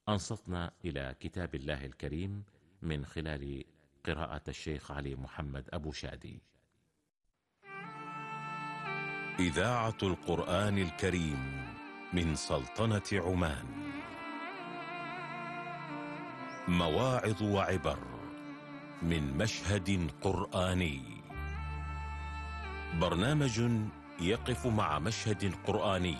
أنصتنا إلى كتاب الله الكريم من خلال قراءة الشيخ علي محمد أبو شادي. إذاعة القرآن الكريم من سلطنة عمان. مواعظ وعبر من مشهد قرآني. برنامج يقف مع مشهد قرآني